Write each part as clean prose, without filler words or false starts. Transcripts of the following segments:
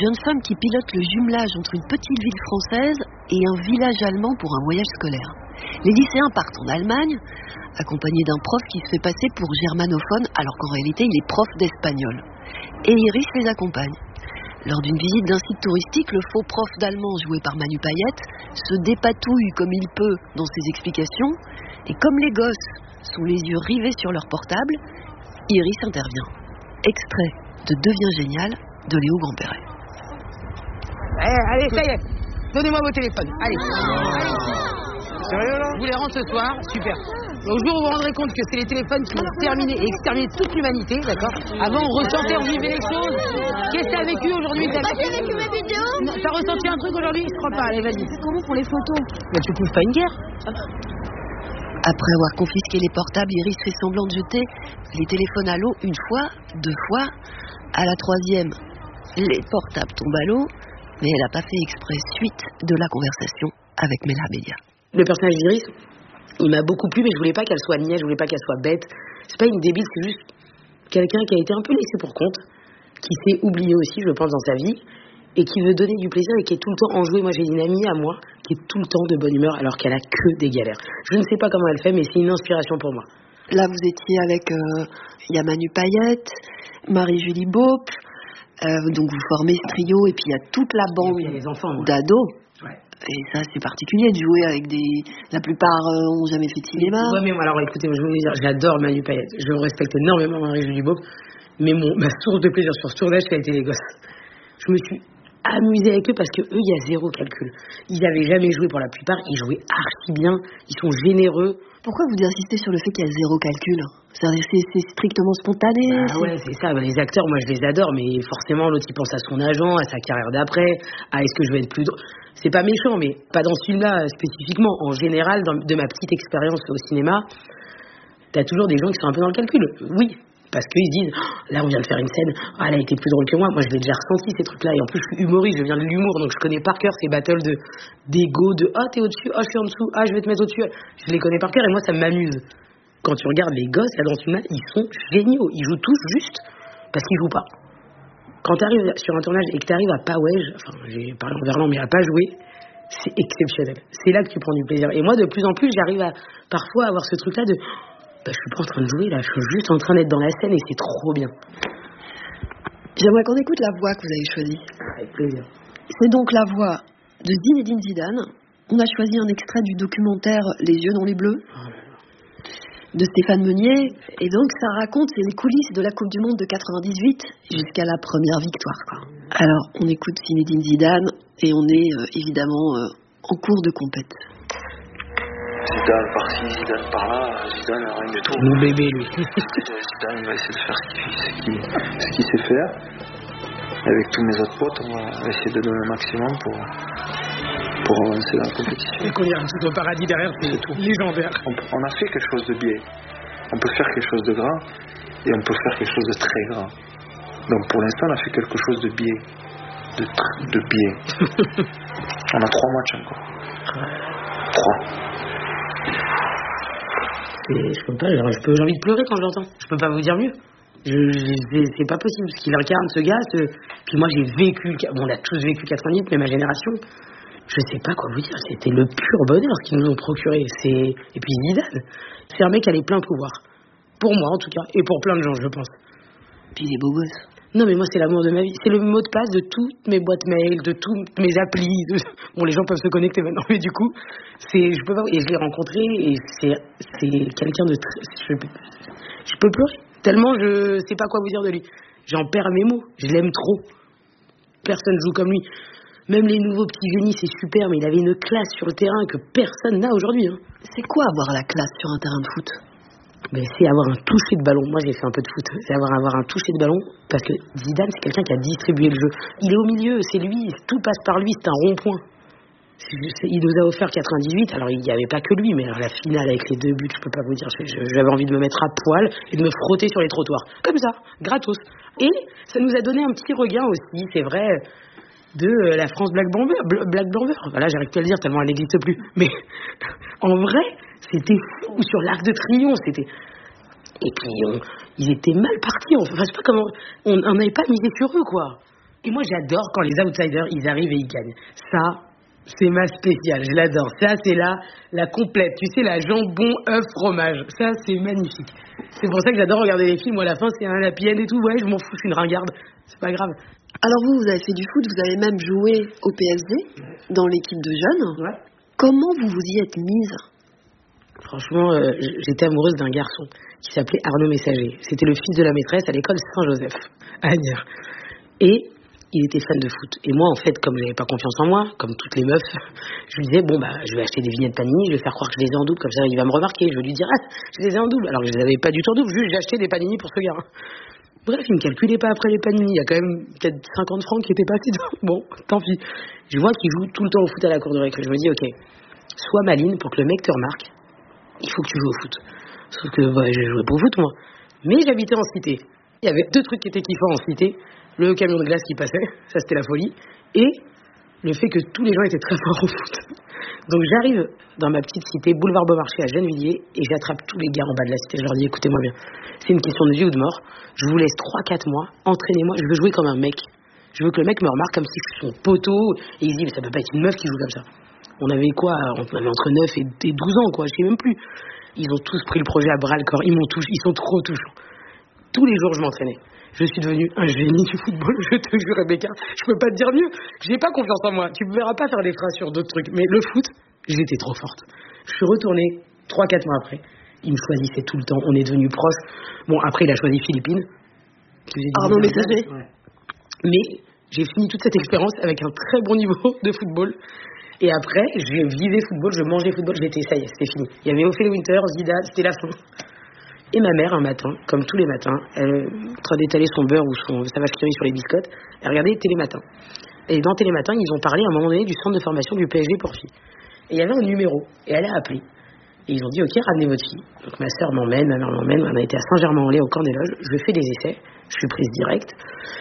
jeune femme qui pilote le jumelage entre une petite ville française et un village allemand pour un voyage scolaire. Les lycéens partent en Allemagne, accompagnés d'un prof qui se fait passer pour germanophone alors qu'en réalité il est prof d'espagnol. Et Iris les accompagne. Lors d'une visite d'un site touristique, le faux prof d'allemand joué par Manu Payette se dépatouille comme il peut dans ses explications et comme les gosses sont les yeux rivés sur leur portable, Iris intervient. Extrait de Deviens génial de Léo Grandperret. Allez, ça y est, donnez-moi vos téléphones, allez. Sérieux là? Je vous les rends ce soir, super. Au jour où vous vous rendrez compte que c'est les téléphones qui ont terminé et exterminé toute l'humanité, d'accord? Avant, on ressentait, on vivait les choses. Qu'est-ce que t'as vécu aujourd'hui? T'as vécu ma vidéo? Non, t'as ressenti un truc aujourd'hui? Je crois pas, allez, vas-y. Comment pour les photos? Mais tu couvres pas une guerre. Après avoir confisqué les portables, Iris fait semblant de jeter les téléphones à l'eau une fois, deux fois. À la troisième, les portables tombent à l'eau, mais elle n'a pas fait exprès. Suite de la conversation avec Mela Media. Le personnage d'Iris, il m'a beaucoup plu, mais je voulais pas qu'elle soit niaise, je voulais pas qu'elle soit bête. C'est pas une débile, c'est juste quelqu'un qui a été un peu laissé pour compte, qui s'est oublié aussi, je pense, dans sa vie, et qui veut donner du plaisir et qui est tout le temps enjouée. Moi, j'ai une amie à moi qui est tout le temps de bonne humeur alors qu'elle a que des galères. Je ne sais pas comment elle fait, mais c'est une inspiration pour moi. Là, vous étiez avec y a Manu Payette, Marie-Julie Beaup, donc vous formez ce trio, et puis il y a toute la bande les enfants, d'ados. Ouais. Et ça, c'est particulier de jouer avec des... La plupart ont jamais fait de cinéma. Ouais, mais alors écoutez, je vais vous dire, j'adore Manu Payette. Je respecte énormément Marie-Julie Beaup, mais ma source de plaisir sur ce tournage, ça a été les gosses. Je me suis amusée avec eux parce que eux, il y a zéro calcul. Ils n'avaient jamais joué pour la plupart, ils jouaient archi bien, ils sont généreux. Pourquoi vous insistez sur le fait qu'il y a zéro calcul? C'est-à-dire que c'est strictement spontané? Ah ouais, c'est ça. Les acteurs, moi, je les adore, mais forcément, l'autre, il pense à son agent, à sa carrière d'après, à est-ce que je vais être plus drôle. C'est pas méchant, mais pas dans ce film-là spécifiquement. En général, de ma petite expérience au cinéma, t'as toujours des gens qui sont un peu dans le calcul. Oui, parce qu'ils se disent, oh, là, on vient de faire une scène, oh, elle a été plus drôle que moi. Moi, je l'ai déjà ressenti, ces trucs-là. Et en plus, je suis humoriste, je viens de l'humour, donc je connais par cœur ces battles d'ego, t'es au-dessus, je suis en dessous, je vais te mettre au-dessus. Je les connais par cœur et moi, ça m'amuse. Quand tu regardes les gosses, là, dans ce film-là, ils sont géniaux. Ils jouent tous juste parce qu'ils jouent pas. Quand tu arrives sur un tournage et que tu arrives à pas j'ai parlé en verlan, mais à pas jouer, c'est exceptionnel. C'est là que tu prends du plaisir. Et moi, de plus en plus, j'arrive à parfois avoir ce truc-là de je suis pas en train de jouer, là, je suis juste en train d'être dans la scène et c'est trop bien. J'aimerais qu'on écoute la voix que vous avez choisie. Avec plaisir. C'est donc la voix de Zinedine Zidane. On a choisi un extrait du documentaire Les yeux dans les bleus de Stéphane Meunier. Et donc, ça raconte les coulisses de la Coupe du Monde de 98 jusqu'à la première victoire, quoi. Alors, on écoute Zinedine Zidane et on est évidemment en cours de compète. Zidane par-ci, Zidane par-là, Zidane règne de tout. Mon bébé, lui. Zidane, il va essayer de faire ce qu'il sait faire. Avec tous mes autres potes, on va essayer de donner un maximum pour avancer dans la compétition. Et qu'on ira tout au paradis derrière, c'est tout légendaire. On a fait quelque chose de biais. On peut faire quelque chose de grand et on peut faire quelque chose de très grand. Donc pour l'instant, on a fait quelque chose de biais. De biais. On a 3 matchs encore. 3. Et j'ai envie de pleurer quand je l'entends. Je peux pas vous dire mieux. C'est pas possible ce qu'il incarne, ce gars. Puis moi, j'ai vécu. On a tous vécu 98, mais ma génération. Je sais pas quoi vous dire. C'était le pur bonheur ce qu'ils nous ont procuré. Et puis Zidane, c'est un mec qui a les pleins pouvoirs. Pour moi, en tout cas, et pour plein de gens, je pense. Puis il est beau gosse. Non, mais moi, c'est l'amour de ma vie. C'est le mot de passe de toutes mes boîtes mail, de toutes mes applis. Bon, les gens peuvent se connecter maintenant, mais du coup, je peux pas. Et je l'ai rencontré, et c'est quelqu'un de très. Je peux pleurer. Tellement je sais pas quoi vous dire de lui. J'en perds mes mots. Je l'aime trop. Personne joue comme lui. Même les nouveaux petits génies, c'est super, mais il avait une classe sur le terrain que personne n'a aujourd'hui. Hein. C'est quoi avoir la classe sur un terrain de foot? Mais c'est avoir un toucher de ballon. Moi, j'ai fait un peu de foot. C'est avoir un toucher de ballon, parce que Zidane, c'est quelqu'un qui a distribué le jeu. Il est au milieu, c'est lui, tout passe par lui, c'est un rond-point. Il nous a offert 98, alors il n'y avait pas que lui, mais alors la finale avec les 2 buts, je peux pas vous dire, j'avais envie de me mettre à poil et de me frotter sur les trottoirs. Comme ça, gratos. Et ça nous a donné un petit regain aussi, c'est vrai, de la France Black Blamber. Voilà, j'arrive plus à le dire tellement elle n'existe plus. Mais en vrai, c'était fou sur l'Arc de Triomphe, c'était... Et puis, ils étaient mal partis, enfin, je sais pas comment... On n'avait pas misé sur eux, quoi. Et moi, j'adore quand les outsiders, ils arrivent et ils gagnent. Ça, c'est ma spéciale, je l'adore. Ça, c'est la complète. Tu sais, la jambon, œuf, fromage. Ça, c'est magnifique. C'est pour ça que j'adore regarder les films. Moi, à la fin, c'est un happy end et tout. Ouais, je m'en fous, je suis une ringarde. C'est pas grave. Alors vous avez fait du foot, vous avez même joué au PSG, dans l'équipe de jeunes. Ouais. Comment vous vous y êtes mise? Franchement, j'étais amoureuse d'un garçon qui s'appelait Arnaud Messager. C'était le fils de la maîtresse à l'école Saint-Joseph, à Agnières. Et il était fan de foot. Et moi, en fait, comme j'avais pas confiance en moi, comme toutes les meufs, je lui disais, je vais acheter des vignettes Panini, je vais faire croire que je les ai en double, comme ça il va me remarquer. Je vais lui dire, je les ai en double. Alors que je les avais pas du tout en double, juste j'ai acheté des Panini pour ce gars. Bref, il me calculait pas après les Panini. Il y a quand même peut-être 50 francs qui étaient passés dedans. Bon, tant pis. Je vois qu'il joue tout le temps au foot à la cour de récré. Je me dis, ok, sois maline pour que le mec te remarque. Il faut que tu joues au foot. Sauf que je jouais pas au foot, moi. Mais j'habitais en cité. Il y avait 2 trucs qui étaient kiffants en cité. Le camion de glace qui passait, ça c'était la folie. Et le fait que tous les gens étaient très forts au foot. Donc j'arrive dans ma petite cité, boulevard Beaumarchais à Gennevilliers, et j'attrape tous les gars en bas de la cité. Je leur dis, écoutez-moi bien, c'est une question de vie ou de mort. Je vous laisse 3-4 mois, entraînez-moi, je veux jouer comme un mec. Je veux que le mec me remarque comme si je suis son poteau. Et il se dit, mais ça peut pas être une meuf qui joue comme ça. On avait quoi? On avait entre 9 et 12 ans, quoi, je sais même plus. Ils ont tous pris le projet à bras le corps, ils sont trop touchants. Tous les jours, je m'entraînais. Je suis devenu un génie du football, je te jure, Rebecca. Je peux pas te dire mieux. J'ai pas confiance en moi. Tu me verras pas faire des phrases sur d'autres trucs. Mais le foot, j'étais trop forte. Je suis retournée 3-4 mois après. Il me choisissait tout le temps. On est devenus proches. Bon, après, il a choisi Philippines. Arnaud Messager. Ouais. Mais j'ai fini toute cette expérience avec un très bon niveau de football. Et après, je vivais football, je mangeais football. Ça y est, c'était fini. Il y avait Ophélie Winter, Zidane, c'était la fin. Et ma mère, un matin, comme tous les matins, elle, en train d'étaler son beurre ou sa vache qui rit sur les biscottes, elle regardait Télématin. Et dans Télématin, ils ont parlé à un moment donné du centre de formation du PSG pour filles. Et il y avait un numéro, et elle a appelé. Et ils ont dit, ok, ramenez votre fille. Donc ma sœur m'emmène, ma mère m'emmène, on a été à Saint-Germain-en-Laye au camp des loges, je fais des essais, je suis prise directe.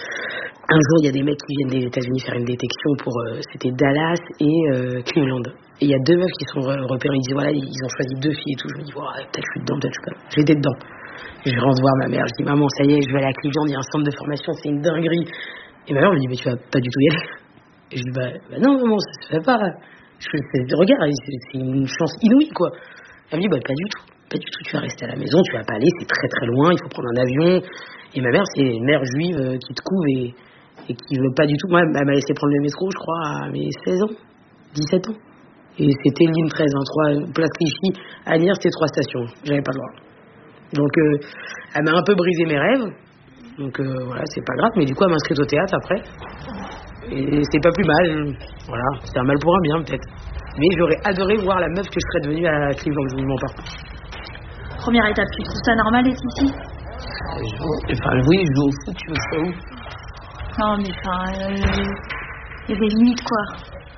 Un jour, il y a des mecs qui viennent des États-Unis faire une détection pour, c'était Dallas et Cleveland. Et il y a 2 meufs qui sont repérées, ils disent, voilà, ils ont choisi 2 filles et tout. Je me dis, voilà, peut-être je suis dedans, peut-être je suis pas. J'étais dedans. Je rentre voir ma mère, je dis, maman, ça y est, je vais aller à Cleveland, il y a un centre de formation, c'est une dinguerie. Et ma mère me dit, mais tu vas pas du tout y aller. Et je dis, bah non, maman, ça se fait pas. Regarde, c'est une chance inouïe, quoi. Elle me dit, bah pas du tout, tu vas rester à la maison, tu vas pas aller, c'est très très loin, il faut prendre un avion. Et ma mère, c'est une mère juive qui te couve et qui veut pas du tout. Moi, elle m'a laissé prendre le métro, je crois, à mes 16 ans, 17 ans. Et c'était ligne 13, 3 place Clichy, Agnières, c'était 3 stations, j'avais pas le droit. Donc, elle m'a un peu brisé mes rêves. Donc, voilà, c'est pas grave. Mais du coup, elle m'a inscrite au théâtre après. Et c'est pas plus mal. Voilà, c'est un mal pour un bien, peut-être. Mais j'aurais adoré voir la meuf que je serais devenue à Cleveland, je vous mens pas. Première étape, tu trouves ça normal d'être ici? Oui, je joue au foot, tu veux ça où? Non, mais il y a des limites, quoi.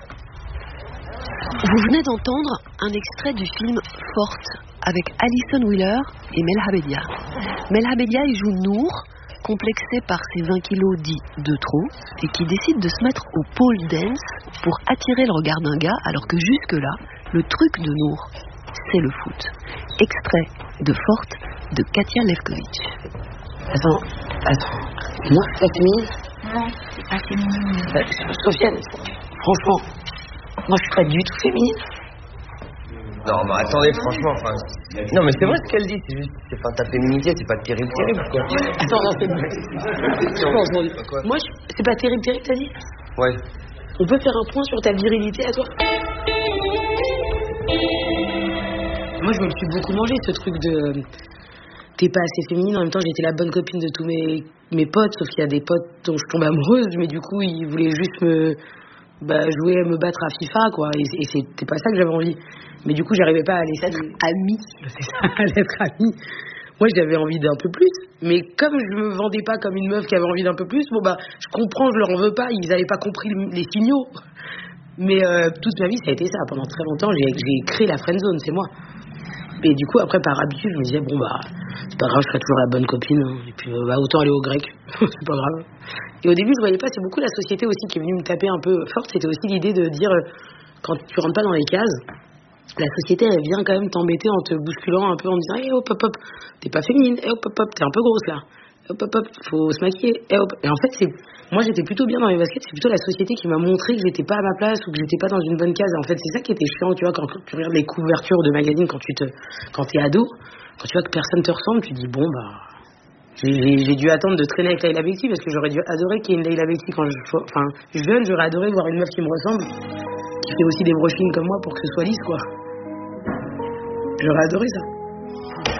Vous venez d'entendre un extrait du film Forte avec Alison Wheeler et Mel Habedia. Mel Habedia, il joue Nour, complexé par ses 20 kilos dits de trop, et qui décide de se mettre au pole dance pour attirer le regard d'un gars, alors que jusque-là, le truc de Nour, c'est le foot. Extrait de Forte de Katia Levkovitch. Attends. Moi, c'est pas féminine? Non, c'est pas féminine. Sofiane, franchement, moi je suis pas du tout féminine. Non, mais attendez, franchement, non, mais c'est vrai ce qu'elle dit, c'est juste, c'est pas ta féminité, c'est pas terrible, quoi. Attends, non, c'est pas. Moi, c'est pas terrible, t'as dit? Ouais. On peut faire un point sur ta virilité à toi? Moi, je me le suis beaucoup mangé, ce truc de... T'es pas assez féminine, en même temps, j'étais la bonne copine de tous mes potes, sauf qu'il y a des potes dont je tombe amoureuse, mais du coup, ils voulaient juste jouer à me battre à FIFA, quoi, et c'était pas ça que j'avais envie. Mais du coup, j'arrivais pas à laisser être amie. C'est ça, à être amie. Moi, j'avais envie d'un peu plus, mais comme je me vendais pas comme une meuf qui avait envie d'un peu plus, je comprends, je leur en veux pas, ils avaient pas compris les signaux. Mais toute ma vie, ça a été ça. Pendant très longtemps, j'ai créé la friendzone, c'est moi. Et du coup, après, par habitude, je me disais, c'est pas grave, je serai toujours la bonne copine. Hein. Et puis, autant aller au grec. C'est pas grave. Et au début, je voyais pas, c'est beaucoup la société aussi qui est venue me taper un peu forte. C'était aussi l'idée de dire, quand tu rentres pas dans les cases, la société, elle vient quand même t'embêter en te bousculant un peu, en disant, hop, hop, hop, t'es pas féminine, hop, hop, hop, t'es un peu grosse là. hop, faut se maquiller, et hop. Et en fait, moi j'étais plutôt bien dans mes baskets, c'est plutôt la société qui m'a montré que j'étais pas à ma place ou que j'étais pas dans une bonne case. Et en fait, c'est ça qui était chiant, tu vois, quand tu regardes les couvertures de magazines quand t'es ado, quand tu vois que personne te ressemble, tu te dis bon bah. J'ai dû attendre de traîner avec Leila Bekti parce que j'aurais dû adorer qu'il y ait une Leila Bekti jeune, j'aurais adoré voir une meuf qui me ressemble, qui fait aussi des brushings comme moi pour que ce soit lisse, quoi. J'aurais adoré ça.